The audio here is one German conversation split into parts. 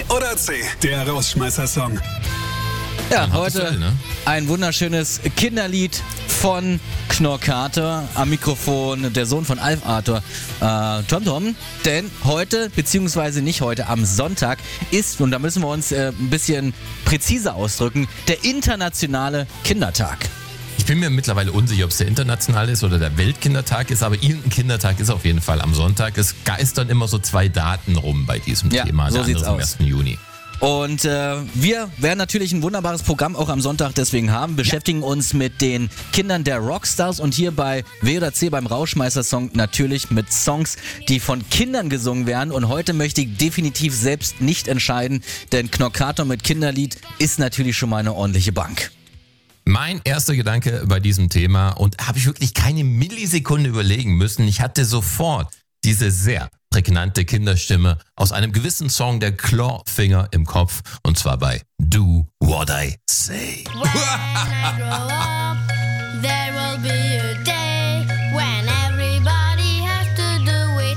oder C, der Rausschmeißer-Song? Ja, heute ein wunderschönes Kinderlied von Knorkator. Am Mikrofon der Sohn von Alf Arthur, TomTom. Denn heute, beziehungsweise nicht heute, am Sonntag ist, und da müssen wir uns ein bisschen präziser ausdrücken, der internationale Kindertag. Ich bin mir mittlerweile unsicher, ob es der internationale ist oder der Weltkindertag ist, aber irgendein Kindertag ist auf jeden Fall am Sonntag. Es geistern immer so zwei Daten rum bei diesem Thema. So der sieht's andere ist am 1. Juni. Und wir werden natürlich ein wunderbares Programm auch am Sonntag deswegen haben, beschäftigen uns mit den Kindern der Rockstars und hier bei W oder C beim Rauschmeißer-Song natürlich mit Songs, die von Kindern gesungen werden. Und heute möchte ich definitiv selbst nicht entscheiden, denn Knorkator mit Kinderlied ist natürlich schon mal eine ordentliche Bank. Mein erster Gedanke bei diesem Thema, und habe ich wirklich keine Millisekunde überlegen müssen, ich hatte sofort diese sehr prägnante Kinderstimme aus einem gewissen Song der Clawfinger im Kopf, und zwar bei Do What I Say. When I grow up, there will be a day when everybody has to do it.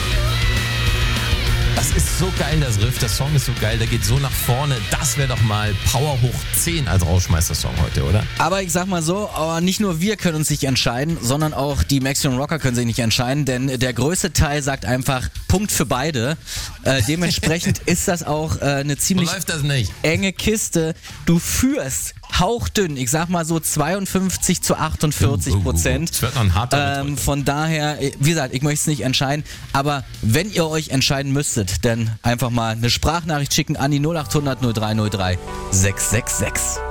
Das ist so geil, das Riff, der Song ist so geil, der geht so nach vorne. Das wäre doch mal Power hoch 10 als Rauschmeister-Song heute, oder? Aber ich sag mal so, nicht nur wir können uns nicht entscheiden, sondern auch die Maximum Rocker können sich nicht entscheiden, denn der größte Teil sagt einfach Punkt für beide. Dementsprechend ist das auch eine ziemlich läuft das nicht? Enge Kiste. Du führst hauchdünn, ich sag mal so 52-48%. Das wird noch ein harter Ritt. Von daher, wie gesagt, ich möchte es nicht entscheiden, aber wenn ihr euch entscheiden müsstet, dann einfach mal eine Sprachnachricht schicken an die 0800 0303 666.